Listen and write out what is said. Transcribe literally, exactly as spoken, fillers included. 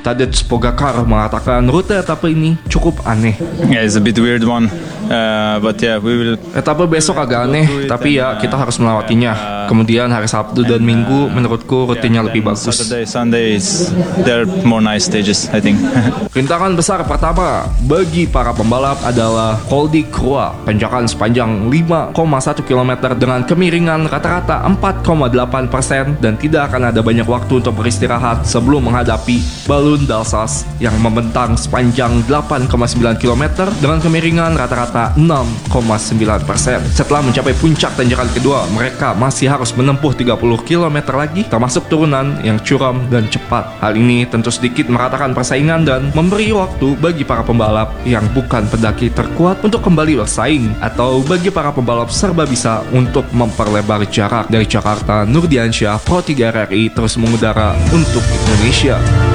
Tadej Pogacar mengatakan rute etapa ini cukup aneh. Yeah, it's a bit weird one, uh, but yeah, we will. Etapa besok agak aneh, tapi ya kita harus melewatinya. Kemudian hari Sabtu dan Minggu menurutku rutinnya lebih bagus. Saturday, Sunday, is, there are more nice stages, I think. Rintangan besar pertama bagi para pembalap adalah Col di Croix, tanjakan sepanjang lima koma satu kilometer dengan kemiringan rata-rata empat koma delapan persen dan tidak akan ada banyak waktu untuk beristirahat sebelum menghadapi Balun d'Alsace yang membentang sepanjang delapan koma sembilan kilometer dengan kemiringan rata-rata enam koma sembilan persen. Setelah mencapai puncak tanjakan kedua, mereka masih harus menempuh tiga puluh kilometer lagi, termasuk turunan yang curam dan cepat. Hal ini tentu sedikit meratakan persaingan dan memberi waktu bagi para pembalap yang bukan pendaki terkuat untuk kembali bersaing, atau bagi para pembalap serba bisa untuk memperlebar jarak. Dari Jakarta, Nurdiansyah, Pro tiga R R I terus mengudara untuk Indonesia.